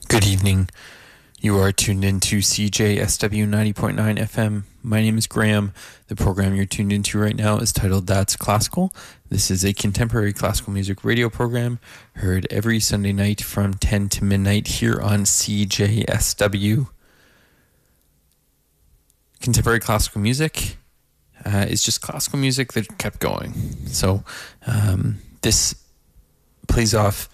Good evening. You are tuned into CJSW 90.9 FM. My name is Graham. The program you're tuned into right now is titled That's Classical. This is a contemporary classical music radio program heard every Sunday night from 10 to midnight here on CJSW. Contemporary classical music is just classical music that kept going. So this plays off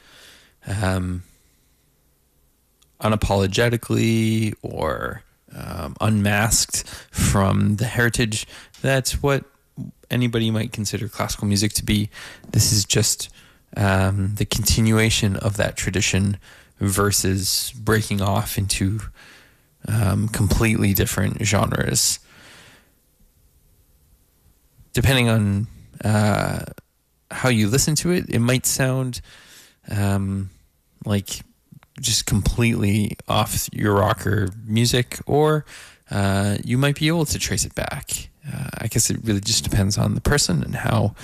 unapologetically or unmasked from the heritage. That's what anybody might consider classical music to be. This is just the continuation of that tradition versus breaking off into completely different genres. Depending on how you listen to it, it might sound like just completely off your rocker music, or you might be able to trace it back. I guess it really just depends on the person and how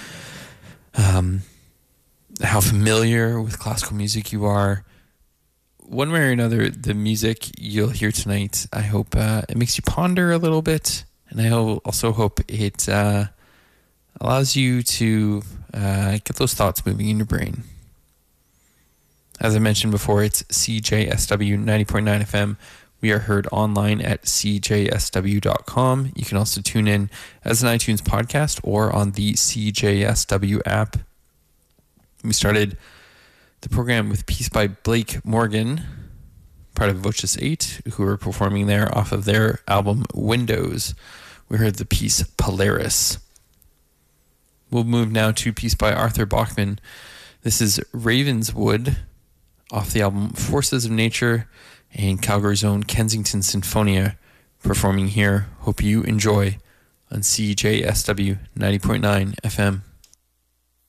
familiar with classical music you are. One way or another, the music you'll hear tonight, I hope it makes you ponder a little bit, and I also hope it allows you to get those thoughts moving in your brain. As I mentioned before, it's CJSW 90.9 FM. We are heard online at cjsw.com. You can also tune in as an iTunes podcast or on the CJSW app. We started the program with a piece by Blake Morgan, part of Voces 8, who are performing there off of their album Windows. We heard the piece Polaris. We'll move now to a piece by Arthur Bachman. This is Ravenswood, off the album Forces of Nature, and Calgary's own Kensington Sinfonia performing here. Hope you enjoy on CJSW 90.9 FM.